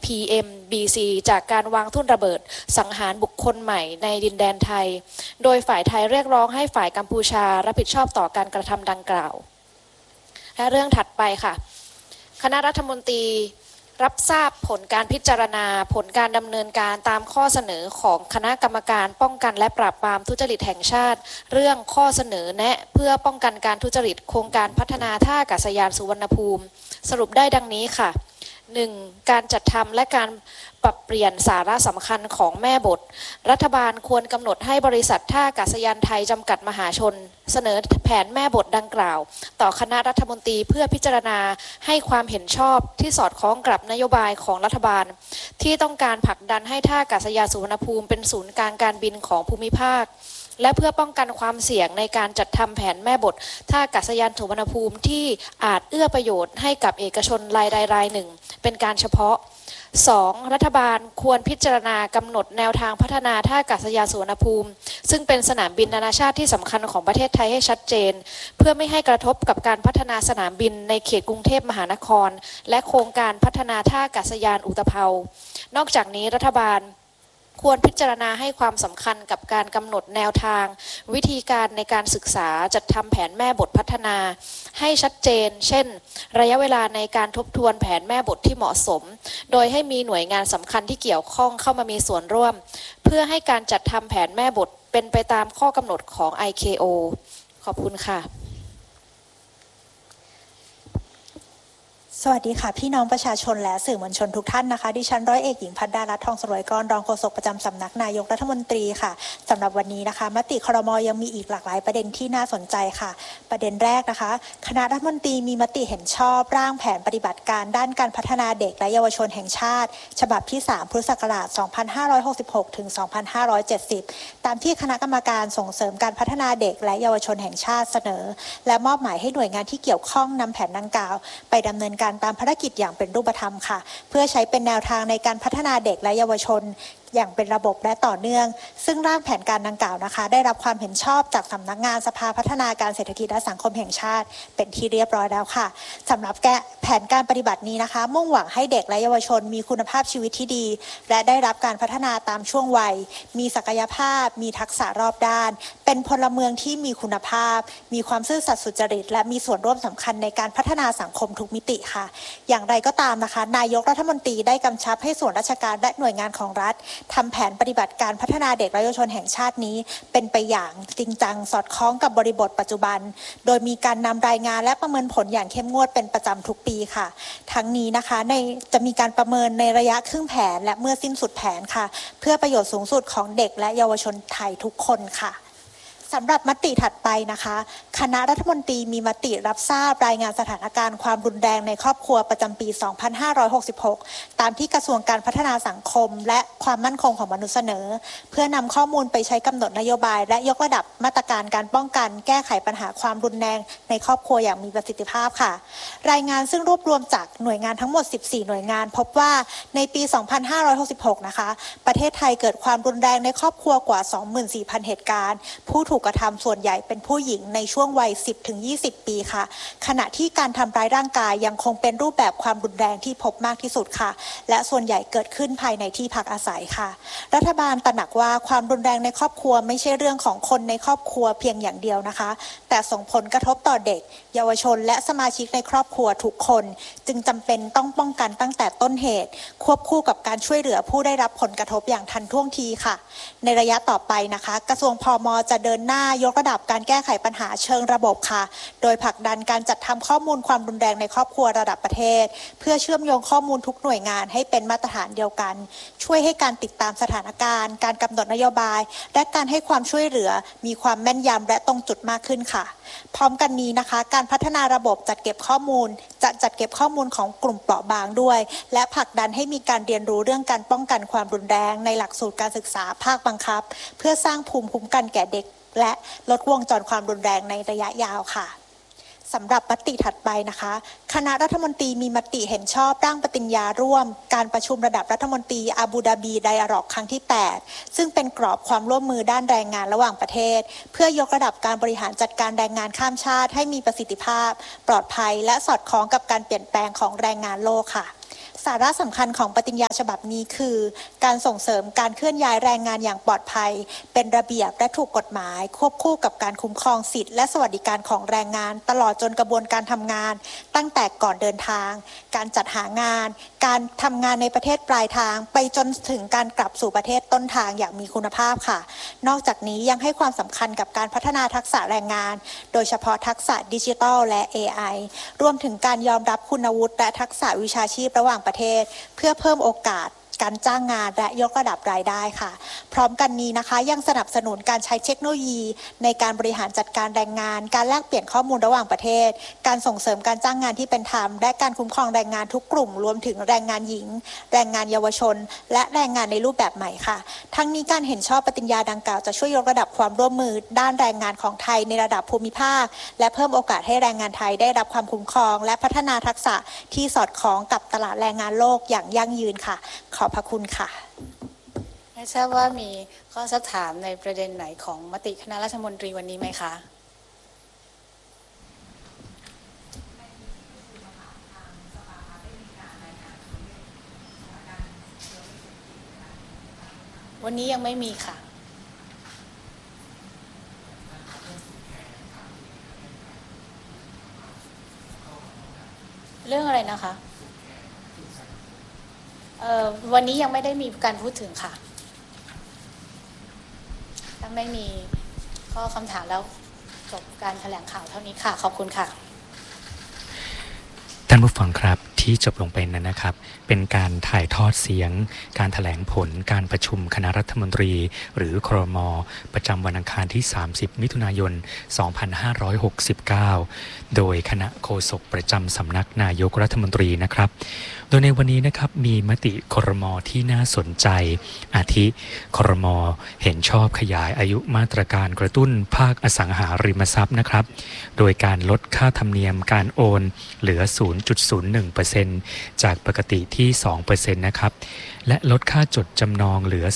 PMBC จากการวางทุ่นระเบิดสังหารบุคคลใหม่ในดินแดนไทยโดยฝ่ายไทยเรียกร้องให้ฝ่ายกัมพูชารับผิดชอบต่อการกระทำดังกล่าวและเรื่องถัดไปค่ะคณะรัฐมนตรีรับทราบผลการพิจารณาผลการดำเนินการตามข้อเสนอของคณะกรรมการป้องกันและปราบปรามทุจริตแห่งชาติเรื่องข้อเสนอแนะเพื่อป้องกันการทุจริตโครงการพัฒนาท่าอากาศยานสุวรรณภูมิสรุปได้ดังนี้ค่ะ 1. การจัดทำและการปรับเปลี่ยนสาระสำคัญของแม่บทรัฐบาลควรกำหนดให้บริษัทท่าอากาศยานไทยจำกัดมหาชนเสนอแผนแม่บทดังกล่าวต่อคณะรัฐมนตรีเพื่อพิจารณาให้ความเห็นชอบที่สอดคล้องกับนโยบายของรัฐบาลที่ต้องการผลักดันให้ท่าอากาศยานสุวรรณภูมิเป็นศูนย์กลางการบินของภูมิภาคและเพื่อป้องกันความเสี่ยงในการจัดทำแผนแม่บทท่าอากาศยานสุวรรณภูมิที่อาจเอื้อประโยชน์ให้กับเอกชนรายใดรายหนึ่งเป็นการเฉพาะ 2. รัฐบาลควรพิจารณากำหนดแนวทางพัฒนาท่าอากาศยานสุวรรณภูมิซึ่งเป็นสนามบินนานาชาติที่สำคัญของประเทศไทยให้ชัดเจนเพื่อไม่ให้กระทบกับการพัฒนาสนามบินในเขตกรุงเทพมหานครและโครงการพัฒนาท่าอากาศยานอุตภเปานอกจากนี้รัฐบาลควรพิจารณาให้ความสำคัญกับการกำหนดแนวทางวิธีการในการศึกษาจัดทำแผนแม่บทพัฒนาให้ชัดเจนเช่นระยะเวลาในการทบทวนแผนแม่บทที่เหมาะสมโดยให้มีหน่วยงานสำคัญที่เกี่ยวข้องเข้ามามีส่วนร่วมเพื่อให้การจัดทำแผนแม่บทเป็นไปตามข้อกำหนดของ ICAO ขอบคุณค่ะสวัสดีค่ะพี่น้องประชาชนและสื่อมวลชนทุกท่านนะคะดิฉันร้อยเอกหญิงพัดดารัตน์ทองสรวยกรรองโฆษกประจำสำนักนายกรัฐมนตรีค่ะสำหรับวันนี้นะคะมติครม.ยังมีอีกหลากหลายประเด็นที่น่าสนใจค่ะประเด็นแรกนะคะคณะรัฐมนตรีมีมติเห็นชอบร่างแผนปฏิบัติการด้านการพัฒนาเด็กและเยาวชนแห่งชาติฉบับที่3พุทธศักราช2566ถึง2570ตามที่คณะกรรมการส่งเสริมการพัฒนาเด็กและเยาวชนแห่งชาติเสนอและมอบหมายให้หน่วยงานที่เกี่ยวข้องนำแผนดังกล่าวไปดำเนินการตามภารกิจอย่างเป็นรูปธรรมค่ะเพื่อใช้เป็นแนวทางในการพัฒนาเด็กและเยาวชนอย่างเป็นระบบและต่อเนื่องซึ่งร่างแผนการดังกล่าวนะคะได้รับความเห็นชอบจากสำนักงานสภาพัฒนาการเศรษฐกิจและสังคมแห่งชาติเป็นที่เรียบร้อยแล้วค่ะสำหรับแผนการปฏิบัตินี้นะคะมุ่งหวังให้เด็กและเยาวชนมีคุณภาพชีวิตที่ดีและได้รับการพัฒนาตามช่วงวัยมีศักยภาพมีทักษะรอบด้านเป็นพลเมืองที่มีคุณภาพมีความซื่อสัตย์สุจริตและมีส่วนร่วมสำคัญในการพัฒนาสังคมทุกมิติค่ะอย่างไรก็ตามนะคะนายกรัฐมนตรีได้กำชับให้ส่วนราชการและหน่วยงานของรัฐทำแผนปฏิบัติการพัฒนาเด็กและเยาวชนแห่งชาตินี้เป็นไปอย่างจริงจังสอดคล้องกับบริบทปัจจุบันโดยมีการนำรายงานและประเมินผลอย่างเข้มงวดเป็นประจำทุกปีค่ะทั้งนี้นะคะจะมีการประเมินในระยะครึ่งแผนและเมื่อสิ้นสุดแผนค่ะเพื่อประโยชน์สูงสุดของเด็กและเยาวชนไทยทุกคนค่ะสำหรับมติถัดไปนะคะคณะรัฐมนตรีมีมติรับทราบรายงานสถานการณ์ความรุนแรงในครอบครัวประจำปี 2566 ตามที่กระทรวงการพัฒนาสังคมและความมั่นคงของมนุษย์เสนอเพื่อนำข้อมูลไปใช้กำหนดนโยบายและยกระดับมาตรการการป้องกันแก้ไขปัญหาความรุนแรงในครอบครัวอย่างมีประสิทธิภาพค่ะรายงานซึ่งรวบรวมจากหน่วยงานทั้งหมด 14 หน่วยงานพบว่าในปี 2566 นะคะประเทศไทยเกิดความรุนแรงในครอบครัวกว่า 24,000 เหตุการณ์ผู้ถูกกระทำส่วนใหญ่เป็นผู้หญิงในช่วงวัย 10-20 ปีค่ะขณะที่การทำร้ายร่างกายยังคงเป็นรูปแบบความรุนแรงที่พบมากที่สุดค่ะและส่วนใหญ่เกิดขึ้นภายในที่พักอาศัยค่ะรัฐบาลตระหนักว่าความรุนแรงในครอบครัวไม่ใช่เรื่องของคนในครอบครัวเพียงอย่างเดียวนะคะแต่ส่งผลกระทบต่อเด็กเยาวชนและสมาชิกในครอบครัวทุกคนจึงจำเป็นต้องป้องกันตั้งแต่ต้นเหตุควบคู่กับการช่วยเหลือผู้ได้รับผลกระทบอย่างทันท่วงทีค่ะในระยะต่อไปนะคะกระทรวงพม.จะเดินหน้ายกระดับการแก้ไขปัญหาเชิงระบบค่ะโดยผลักดันการจัดทำข้อมูลความรุนแรงในครอบครัวระดับประเทศเพื่อเชื่อมโยงข้อมูลทุกหน่วยงานให้เป็นมาตรฐานเดียวกันช่วยให้การติดตามสถานการณ์การกำหนดนโยบายและการให้ความช่วยเหลือมีความแม่นยำและตรงจุดมากขึ้นค่ะพร้อมกันนี้นะคะการพัฒนาระบบจัดเก็บข้อมูลของกลุ่มเปราะบางด้วยและผลักดันให้มีการเรียนรู้เรื่องการป้องกันความรุนแรงในหลักสูตรการศึกษาภาคบังคับเพื่อสร้างภูมิคุ้มกันแก่เด็กและลดวงจรความรุนแรงในระยะยาวค่ะสำหรับมติถัดไปนะคะคณะรัฐมนตรีมีมติเห็นชอบร่างปฏิญญาร่วมการประชุมระดับรัฐมนตรีอาบูดาบีไดอะล็อกครั้งที่ 8ซึ่งเป็นกรอบความร่วมมือด้านแรงงานระหว่างประเทศเพื่อยกระดับการบริหารจัดการแรงงานข้ามชาติให้มีประสิทธิภาพปลอดภัยและสอดคล้องกับการเปลี่ยนแปลงของแรงงานโลกค่ะสาระสำคัญของปฏิญญาฉบับนี้คือการส่งเสริมการเคลื่อนย้ายแรงงานอย่างปลอดภัยเป็นระเบียบและถูกกฎหมายควบคู่กับการคุ้มครองสิทธิและสวัสดิการของแรงงานตลอดจนกระบวนการทำงานตั้งแต่ก่อนเดินทางการจัดหางานการทำงานในประเทศปลายทางไปจนถึงการกลับสู่ประเทศต้นทางอย่างมีคุณภาพค่ะนอกจากนี้ยังให้ความสำคัญกับการพัฒนาทักษะแรงงานโดยเฉพาะทักษะดิจิทัลและ AI รวมถึงการยอมรับคุณวุฒิและทักษะวิชาชีพระหว่างประเทศเพื่อเพิ่มโอกาสการจ้างงานและยกระดับรายได้ค่ะพร้อมกันนี้นะคะยังสนับสนุนการใช้เทคโนโลยีในการบริหารจัดการแรงงานการแลกเปลี่ยนข้อมูลระหว่างประเทศการส่งเสริมการจ้างงานที่เป็นธรรมและการคุ้มครองแรงงานทุกกลุ่มรวมถึงแรงงานหญิงแรงงานเยาวชนและแรงงานในรูปแบบใหม่ค่ะทั้งนี้การเห็นชอบปฏิญญาดังกล่าวจะช่วยยกระดับความร่วมมือด้านแรงงานของไทยในระดับภูมิภาคและเพิ่มโอกาสให้แรงงานไทยได้รับความคุ้มครองและพัฒนาทักษะที่สอดคล้องกับตลาดแรงงานโลกอย่างยั่งยืนค่ะขอบพระคุณค่ะไม่ทราบว่ามีข้อสักถามในประเด็นไหนของมติคณะรัฐมนตรีวันนี้ไหมคะวันนี้ยังไม่มีค่ะเรื่องอะไรนะคะวันนี้ยังไม่ได้มีการพูดถึงค่ะถ้าไม่มีข้อคำถามแล้วจบการแถลงข่าวเท่านี้ค่ะขอบคุณค่ะท่านผู้ฟังครับที่จบลงไปนั้นนะครับเป็นการถ่ายทอดเสียงการแถลงผลการประชุมคณะรัฐมนตรีหรือครม.ประจำวันอังคารที่30มิถุนายน2569โดยคณะโฆษกประจำสำนักนายกรัฐมนตรีนะครับโดยในวันนี้นะครับมีมติครม.ที่น่าสนใจอาทิครม.เห็นชอบขยายอายุมาตรการกระตุ้นภาคอสังหาริมทรัพย์นะครับโดยการลดค่าธรรมเนียมการโอนเหลือ 0.01% จากปกติที่ 2% นะครับและลดค่าจดจำนองเหลือ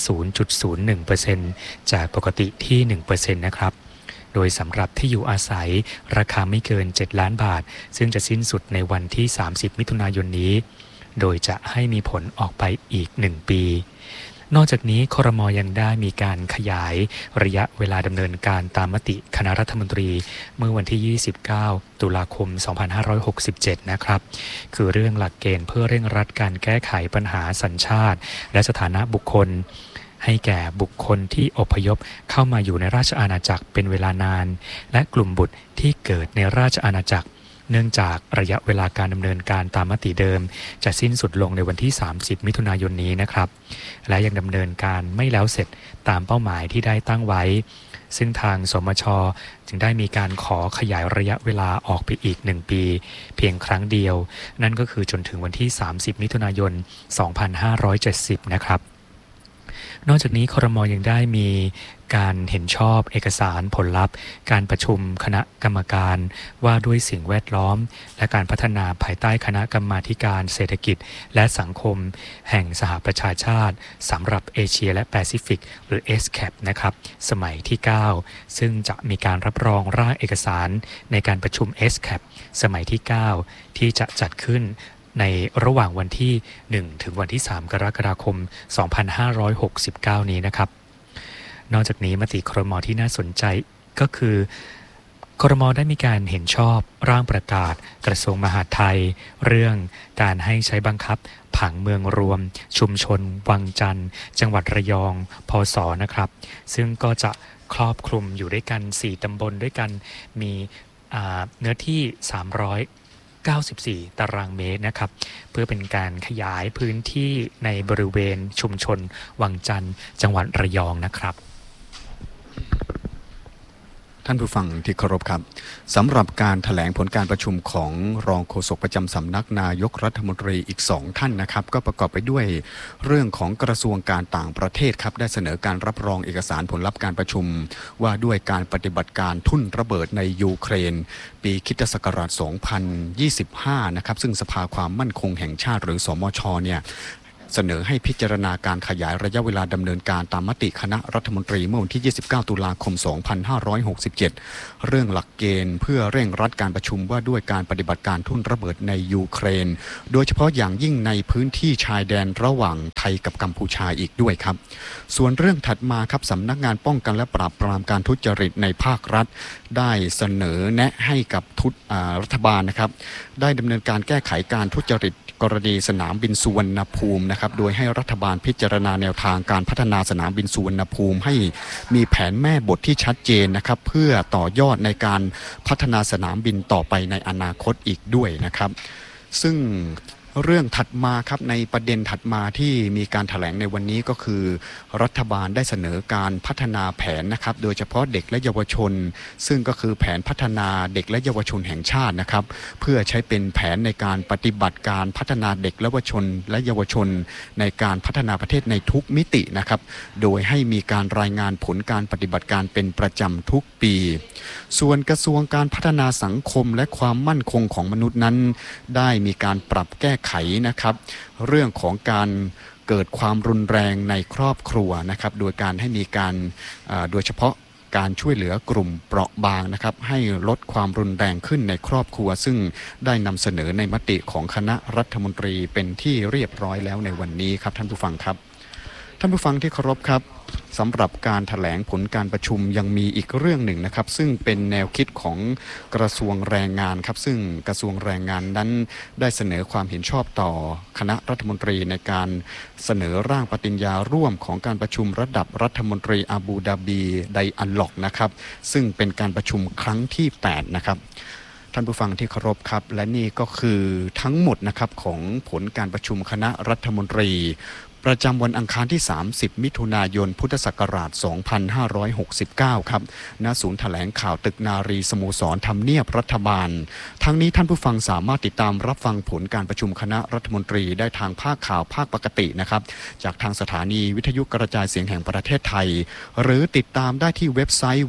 0.01% จากปกติที่ 1% นะครับโดยสำหรับที่อยู่อาศัยราคาไม่เกิน7ล้านบาทซึ่งจะสิ้นสุดในวันที่30มิถุนายนนี้โดยจะให้มีผลออกไปอีก1ปีนอกจากนี้ครม.ยังได้มีการขยายระยะเวลาดำเนินการตามมติคณะรัฐมนตรีเมื่อวันที่29ตุลาคม2567นะครับคือเรื่องหลักเกณฑ์เพื่อเร่งรัดการแก้ไขปัญหาสัญชาติและสถานะบุคคลให้แก่บุคคลที่อพยพเข้ามาอยู่ในราชอาณาจักรเป็นเวลานานและกลุ่มบุตรที่เกิดในราชอาณาจักรเนื่องจากระยะเวลาการดำเนินการตามมติเดิมจะสิ้นสุดลงในวันที่30มิถุนายนนี้นะครับและยังดำเนินการไม่แล้วเสร็จตามเป้าหมายที่ได้ตั้งไว้ซึ่งทางสมช.จึงได้มีการขอขยายระยะเวลาออกไปอีก1ปีเพียงครั้งเดียวนั่นก็คือจนถึงวันที่30มิถุนายน2570นะครับนอกจากนี้ครม.ยังได้มีการเห็นชอบเอกสารผลลัพธ์การประชุมคณะกรรมการว่าด้วยสิ่งแวดล้อมและการพัฒนาภายใต้คณะกรรมาธิการเศรษฐกิจและสังคมแห่งสหประชาชาติสำหรับเอเชียและแปซิฟิกหรือ SCAP นะครับสมัยที่9ซึ่งจะมีการรับรองร่างเอกสารในการประชุม SCAP สมัยที่9ที่จะจัดขึ้นในระหว่างวันที่1ถึงวันที่3กรกฎาคม2569นี้นะครับนอกจากนี้มติครม.ที่น่าสนใจก็คือครม.ได้มีการเห็นชอบร่างประกาศกระทรวงมหาดไทยเรื่องการให้ใช้บังคับผังเมืองรวมชุมชนวังจันทร์จังหวัดระยองพศนะครับซึ่งก็จะครอบคลุมอยู่ด้วยกัน4ตำบลด้วยกันมีเนื้อที่394ตารางเมตรนะครับเพื่อเป็นการขยายพื้นที่ในบริเวณชุมชนวังจันทร์จังหวัดระยองนะครับท่านผู้ฟังที่เคารพครับสำหรับการแถลงผลการประชุมของรองโฆษกประจำสำนักนายกรัฐมนตรีอีก2ท่านนะครับก็ประกอบไปด้วยเรื่องของกระทรวงการต่างประเทศครับได้เสนอการรับรองเอกสารผลลัพธ์การประชุมว่าด้วยการปฏิบัติการทุ่นระเบิดในยูเครนปีค.ศ. 2025นะครับซึ่งสภาความมั่นคงแห่งชาติหรือสมช.เนี่ยเสนอให้พิจารณาการขยายระยะเวลาดำเนินการตามมติคณะรัฐมนตรีเมื่อวันที่ 29 ตุลาคม 2567 เรื่องหลักเกณฑ์เพื่อเร่งรัดการประชุมว่าด้วยการปฏิบัติการทุ่นระเบิดในยูเครนโดยเฉพาะอย่างยิ่งในพื้นที่ชายแดนระหว่างไทยกับกัมพูชาอีกด้วยครับส่วนเรื่องถัดมาครับสำนักงานป้องกันและปราบปรามการทุจริตในภาครัฐได้เสนอแนะให้กับรัฐบาลนะครับได้ดำเนินการแก้ไขการทุจริตกรณีสนามบินสุวรรณภูมินะครับโดยให้รัฐบาลพิจารณาแนวทางการพัฒนาสนามบินสุวรรณภูมิให้มีแผนแม่บทที่ชัดเจนนะครับเพื่อต่อยอดในการพัฒนาสนามบินต่อไปในอนาคตอีกด้วยนะครับซึ่งเรื่องถัดมาครับในประเด็นถัดมาที่มีการแถลงในวันนี้ก็คือรัฐบาลได้เสนอการพัฒนาแผนนะครับโดยเฉพาะเด็กและเยาวชนซึ่งก็คือแผนพัฒนาเด็กและเยาวชนแห่งชาตินะครับเพื่อใช้เป็นแผนในการปฏิบัติการพัฒนาเด็กและเยาวชนในการพัฒนาประเทศในทุกมิตินะครับโดยให้มีการรายงานผลการปฏิบัติการเป็นประจำทุกปีส่วนกระทรวงการพัฒนาสังคมและความมั่นคงของมนุษย์นั้นได้มีการปรับแก้ไขนะครับเรื่องของการเกิดความรุนแรงในครอบครัวนะครับโดยการให้มีการโดยเฉพาะการช่วยเหลือกลุ่มเปราะบางนะครับให้ลดความรุนแรงขึ้นในครอบครัวซึ่งได้นำเสนอในมติของคณะรัฐมนตรีเป็นที่เรียบร้อยแล้วในวันนี้ครับท่านผู้ฟังครับท่านผู้ฟังที่เคารพครับสำหรับการแถลงผลการประชุมยังมีอีกเรื่องหนึ่งนะครับซึ่งเป็นแนวคิดของกระทรวงแรงงานครับซึ่งกระทรวงแรงงานนั้นได้เสนอความเห็นชอบต่อคณะรัฐมนตรีในการเสนอร่างปฏิญญาร่วมของการประชุมระดับรัฐมนตรีอาบูดาบีไดอัลล็อกนะครับซึ่งเป็นการประชุมครั้งที่ 8 นะครับท่านผู้ฟังที่เคารพครับและนี่ก็คือทั้งหมดนะครับของผลการประชุมคณะรัฐมนตรีประจำวันอังคารที่ 30 มิถุนายน พุทธศักราช 2569 ครับณศูนย์แถลงข่าวตึกนารีสโมสรทำเนียบรัฐบาลทั้งนี้ท่านผู้ฟังสามารถติดตามรับฟังผลการประชุมคณะรัฐมนตรีได้ทางภาคข่าวภาคปกตินะครับจากทางสถานีวิทยุกระจายเสียงแห่งประเทศไทยหรือติดตามได้ที่เว็บไซต์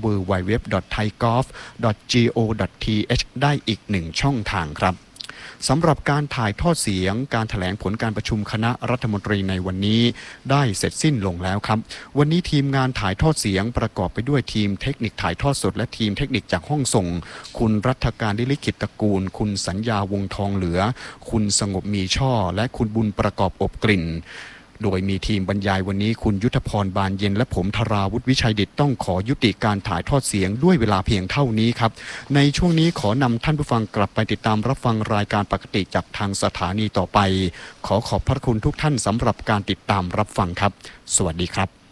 www.thaigolf.go.th ได้อีก1ช่องทางครับสำหรับการถ่ายทอดเสียงการแถลงผลการประชุมคณะรัฐมนตรีในวันนี้ได้เสร็จสิ้นลงแล้วครับวันนี้ทีมงานถ่ายทอดเสียงประกอบไปด้วยทีมเทคนิคถ่ายทอดสดและทีมเทคนิคจากห้องส่งคุณรัฐการลิขิตตระกูลคุณสัญญาวงทองเหลือคุณสงบมีช่อและคุณบุญประกอบอบกลิ่นโดยมีทีมบรรยายวันนี้คุณยุทธพรบานเย็นและผมธราวุฒิวิชัยดิตต้องขอยุติการถ่ายทอดเสียงด้วยเวลาเพียงเท่านี้ครับในช่วงนี้ขอนำท่านผู้ฟังกลับไปติดตามรับฟังรายการปกติจากทางสถานีต่อไปขอขอบพระคุณทุกท่านสำหรับการติดตามรับฟังครับสวัสดีครับ